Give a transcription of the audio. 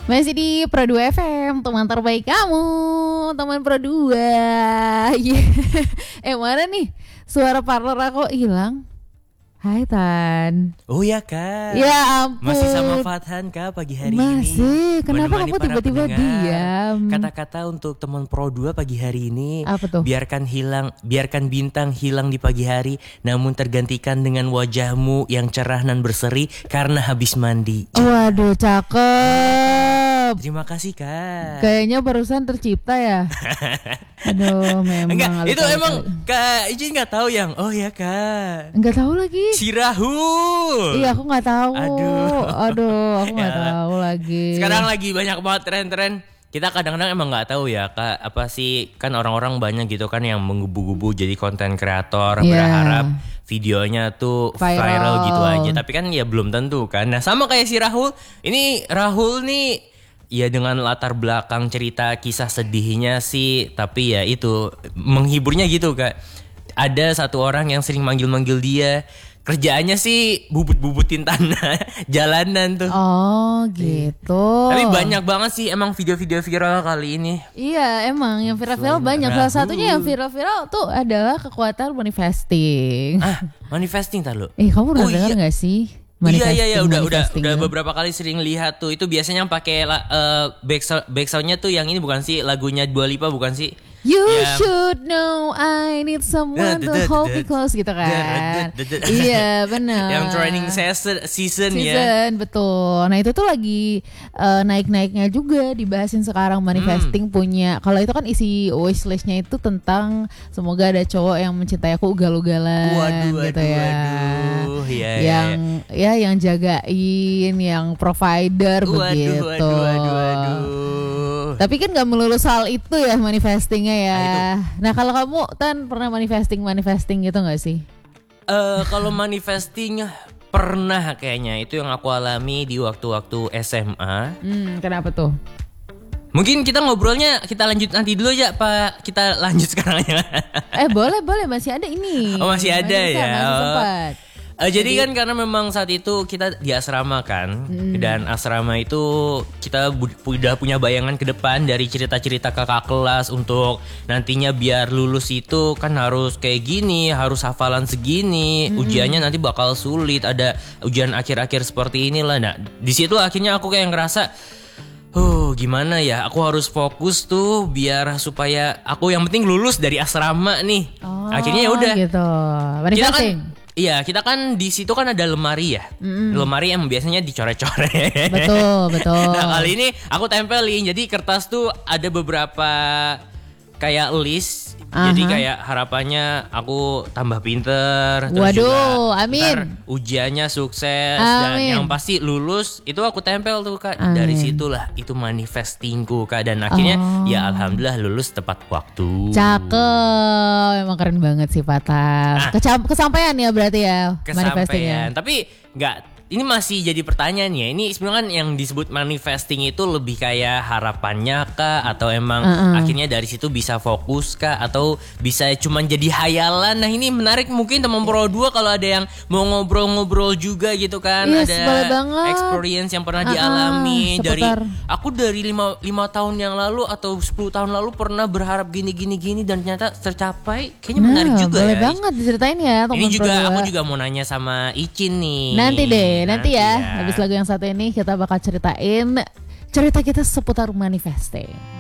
Masih di Pro 2 FM, teman terbaik kamu, teman Pro 2. Mana nih suara partner aku hilang? Hai Tan. Oh ya Kak. Ya ampun. Masih sama Fathan Kak pagi hari ini. Masih. Kenapa Menemani kamu para tiba-tiba pendengar. diam? Kata-kata untuk teman Pro 2 pagi hari ini. Apa tuh? Biarkan bintang hilang di pagi hari, namun tergantikan dengan wajahmu yang cerah dan berseri karena habis mandi. Waduh, cakep. Terima kasih Kak. Kayaknya barusan tercipta ya. Aduh, memang. Enggak, itu emang Kak Ijin nggak tahu yang. Oh ya Kak. Enggak tahu lagi. Si Rahul. Iya, aku nggak tahu. Aduh, aku nggak tahu lagi. Sekarang lagi banyak banget tren-tren. Kita kadang-kadang emang nggak tahu ya Kak, apa sih, kan orang-orang banyak gitu kan yang menggubu-gubu jadi konten kreator, berharap videonya tuh viral gitu aja. Tapi kan ya belum tentu kan. Nah sama kayak si Rahul. Ini Rahul nih ya dengan latar belakang cerita kisah sedihnya sih, tapi ya itu menghiburnya gitu Kak. Ada satu orang yang sering manggil-manggil dia. Kerjaannya sih bubut-bubutin tanah jalanan tuh. Oh gitu. Tapi banyak banget sih emang video-video viral kali ini. Iya emang yang viral-viral banyak. Salah satunya yang viral-viral tuh adalah kekuatan manifesting. Manifesting tar lo. Kamu udah dengar gak sih? Iya udah beberapa kali sering lihat tuh. Itu biasanya yang pakai backsoundnya tuh yang ini bukan sih, lagunya Dua Lipa bukan sih? You should know I need someone to hold me close gitu kan. Iya benar. Yang training season ya. Betul. Nah itu tuh lagi naik-naiknya juga dibahasin sekarang. Manifesting punya. Kalau itu kan isi wishlistnya itu tentang semoga ada cowok yang mencintai aku ugal-ugalan gitu ya. Yang jagain, yang provider begitu. Tapi kan gak melulu soal itu ya manifestingnya ya. Nah kalau kamu Tan pernah manifesting gitu gak sih? Kalau manifesting pernah kayaknya. Itu yang aku alami di waktu-waktu SMA. Kenapa tuh? Mungkin kita ngobrolnya kita lanjut nanti dulu ya Pak. Kita lanjut sekarang aja. Boleh masih ada ini. Oh masih ada ya. Masih sempat. Jadi kan karena memang saat itu kita di asrama kan, dan asrama itu kita udah punya bayangan ke depan dari cerita-cerita kakak kelas untuk nantinya biar lulus itu kan harus kayak gini, harus hafalan segini, ujiannya nanti bakal sulit, ada ujian akhir-akhir seperti inilah. Nah di situ akhirnya aku kayak ngerasa, gimana ya, aku harus fokus tuh biar supaya aku yang penting lulus dari asrama nih. Akhirnya ya udah. Gitu. Manifesting. Kita kan di situ kan ada lemari ya. Lemari yang biasanya dicoret-coret. Betul. Nah, kali ini aku tempelin. Jadi kertas tuh ada beberapa kayak list. Jadi kayak harapannya aku tambah pinter. Terus waduh, juga amin. Ujiannya sukses. Amin. Dan yang pasti lulus. Itu aku tempel tuh Kak. Amin. Dari situlah itu manifestingku Kak. Dan akhirnya ya alhamdulillah lulus tepat waktu. Cakep. Emang keren banget sih Fatah. Kesampaian ya berarti ya manifestingnya. Tapi enggak. Ini masih jadi pertanyaan ya. Ini sebenarnya kan yang disebut manifesting itu lebih kayak harapannya kah, atau emang akhirnya dari situ bisa fokus kah, atau bisa cuman jadi hayalan. Nah ini menarik, mungkin teman Pro 2 kalau ada yang mau ngobrol-ngobrol juga gitu kan. Yes, ada experience yang pernah dialami. Aku dari 5 tahun yang lalu atau 10 tahun lalu pernah berharap gini dan ternyata tercapai. Kayaknya menarik juga boleh ya. Boleh banget diceritain ya teman Ini juga Pro 2. Aku juga mau nanya sama Icin nih. Nanti ya. Habis lagu yang satu ini kita bakal ceritain cerita kita seputar manifesting.